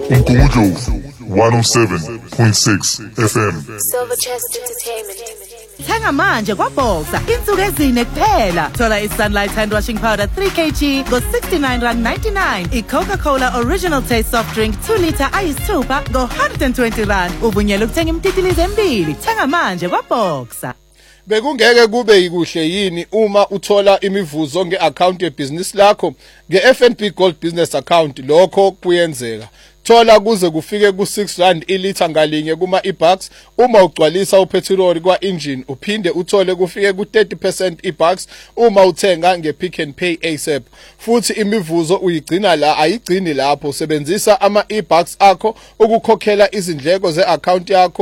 Umgungundlovu 107.6 FM. Silver Chest Entertainment. Thenga manje kwaBoxer insuku ezine kuphela. Thola iSunlight hand washing powder 3 kg go 69.99. iCoca-Cola Original Taste soft drink 2 liter ayisithupha go 120 rand. Uvunyelwe ukuthenga imtitilizo emibili. Thenga manje kwaBoxer. Bekungeke kube yikuhle yini uma uthola imivuzo ngeaccount yebhizinisi lakho ngeFNB Gold Business Account lokho kuyenzeka. Thola kuze kufike ku6 rand ilitha ngalinye kuma eBucks uma ugcwalisa upetrol kwa engine uphinde uthole kufike ku30% eBucks uma uthenga ngePick n Pay ASAP. Futhi imivuzo uyigcina la ayigcini lapho, sebenzisa ama eBucks akho ukukhokhela izindleko zeaccount yakho.